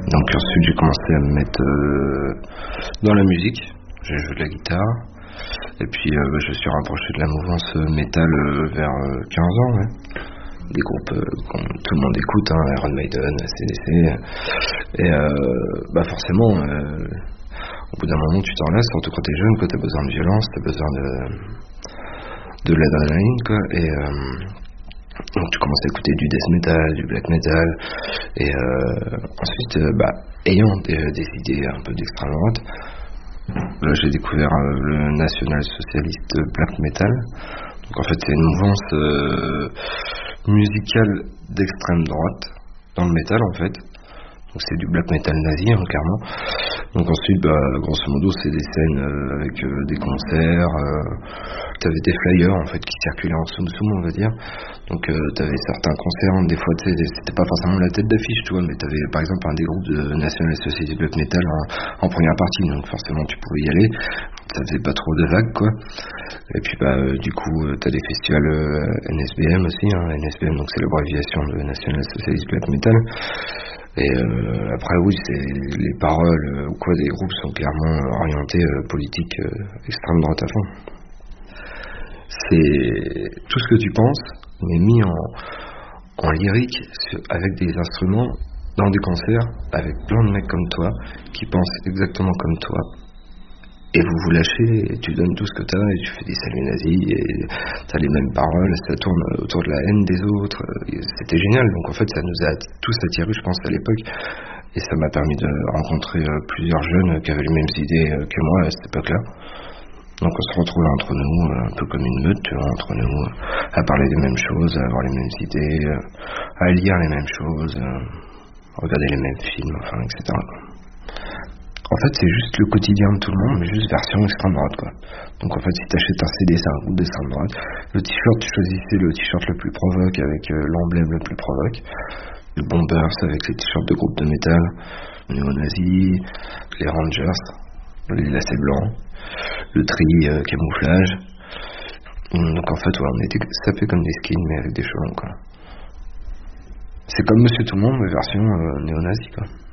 Donc ensuite j'ai commencé à me mettre dans la musique, j'ai joué de la guitare, et puis je suis rapproché de la mouvance métal vers 15 ans, ouais. Des groupes que tout le monde écoute, hein, Iron Maiden, AC/DC, et forcément, au bout d'un moment tu t'en lasses, surtout quand t'es jeune, quand t'as besoin de violence, t'as besoin de l'adrénaline, quoi, et donc tu commences à écouter du death metal, du black metal, et ensuite, ayant des idées un peu d'extrême droite, j'ai découvert le national-socialiste black metal. Donc en fait c'est une mouvance musicale d'extrême droite dans le métal en fait. Donc c'est du black metal nazi, hein, clairement. Donc ensuite, grosso modo, c'est des scènes avec des concerts. T'avais des flyers en fait qui circulaient en soum-soum, on va dire. Donc t'avais certains concerts, des fois c'était pas forcément la tête d'affiche, tu vois, mais t'avais par exemple un des groupes de National Society Black Metal en première partie, donc forcément tu pouvais y aller. Ça faisait pas trop de vagues, quoi. Et puis du coup t'as des festivals NSBM aussi, hein. NSBM, donc c'est l'abréviation de National Socialist Black Metal. Et après oui, c'est les paroles ou quoi des groupes sont clairement orientés politique extrême droite à fond. C'est tout ce que tu penses mais mis en lyrique avec des instruments dans des concerts avec plein de mecs comme toi qui pensent exactement comme toi. Et vous lâchez, et tu donnes tout ce que t'as, et tu fais des saluts nazis, et t'as les mêmes paroles, ça tourne autour de la haine des autres. C'était génial, donc en fait ça nous a tous attirés, je pense, à l'époque, et ça m'a permis de rencontrer plusieurs jeunes qui avaient les mêmes idées que moi à cette époque-là. Donc on se retrouvait entre nous, un peu comme une meute, tu vois, entre nous, à parler des mêmes choses, à avoir les mêmes idées, à lire les mêmes choses, à regarder les mêmes films, enfin, etc. En fait, c'est juste le quotidien de tout le monde, mais juste version extrême droite, quoi. Donc en fait, si t'achètes un CD, c'est un groupe d'extrême droite. Le t-shirt, tu choisissais le t-shirt le plus provoque avec l'emblème le plus provoque. Le Bombers avec les t-shirts de groupe de métal, néo-nazis, les Rangers, les lacets blancs, le tri camouflage. Donc en fait, ouais, on était sapés comme des skins, mais avec des cheveux, quoi. C'est comme Monsieur Tout-le-Monde, mais version néo-nazi, quoi.